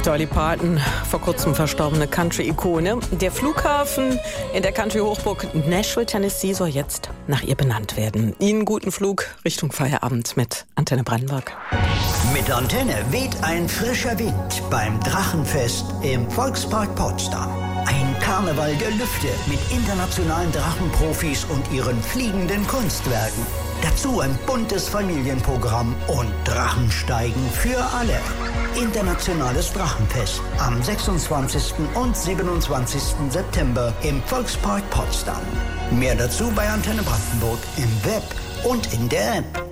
Dolly Parton, vor kurzem verstorbene Country-Ikone. Der Flughafen in der Country-Hochburg Nashville, Tennessee, soll jetzt nach ihr benannt werden. Ihnen guten Flug Richtung Feierabend mit Antenne Brandenburg. Mit Antenne weht ein frischer Wind beim Drachenfest im Volkspark Potsdam. Ein Karneval der Lüfte mit internationalen Drachenprofis und ihren fliegenden Kunstwerken. Dazu ein buntes Familienprogramm und Drachensteigen für alle. Internationales Drachenfest am 26. und 27. September im Volkspark Potsdam. Mehr dazu bei Antenne Brandenburg im Web und in der App.